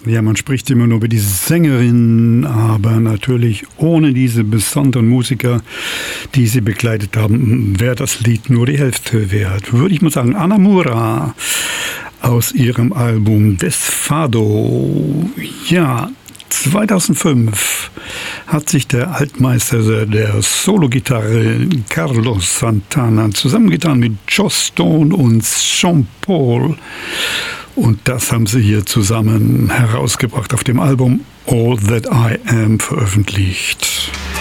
Ja, man spricht immer nur über die Sängerin, aber natürlich ohne diese besonderen Musiker, die sie begleitet haben, wäre das Lied nur die Hälfte wert. Würde ich mal sagen, Ana Mura aus ihrem Album Desfado. Ja, 2005 hat sich der Altmeister der Solo-Gitarre Carlos Santana zusammengetan mit Joss Stone und Sean Paul. Und das haben sie hier zusammen herausgebracht auf dem Album All That I Am veröffentlicht.